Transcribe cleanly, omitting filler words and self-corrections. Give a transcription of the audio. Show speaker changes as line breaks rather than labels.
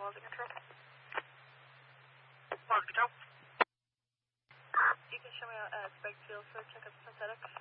Quality control. Quality control. You can show me a spec field for checkup synthetic.